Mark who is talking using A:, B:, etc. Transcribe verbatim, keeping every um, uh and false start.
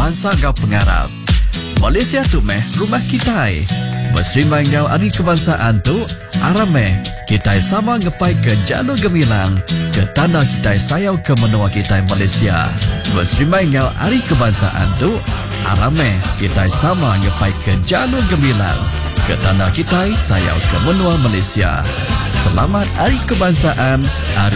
A: bangsa ngau pengarap. Malaysia tu meh rumah kita. Berserimai ngau hari kebangsaan tu arame kita sama ngepai ke jalur gemilang ke tanah kita sayau ke menua kita Malaysia. Berserimai ngau hari kebangsaan tu arame kita sama ngepai ke jalur gemilang ke tanah kita sayau ke menua Malaysia. Selamat Hari Kebangsaan. Hari